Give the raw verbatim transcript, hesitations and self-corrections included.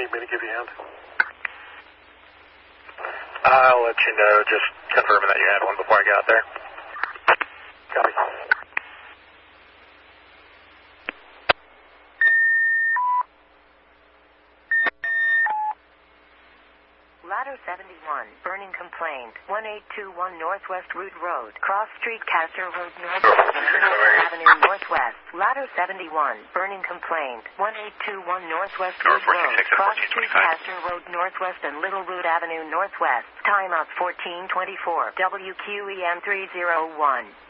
need me to give you a hand? I'll let you know, just confirming that you had one before I got there. Copy. Ladder seventy-one, burning complaint, one eight two one Northwest Route Road, Cross Street, Castor Road Northwest, Avenue Northwest. Ladder seventy-one, burning complaint, one eight two one Northwest Route Road, Cross Street, Castor Road Northwest and Little Root Avenue Northwest. Timeout fourteen twenty-four, W Q E M three oh one.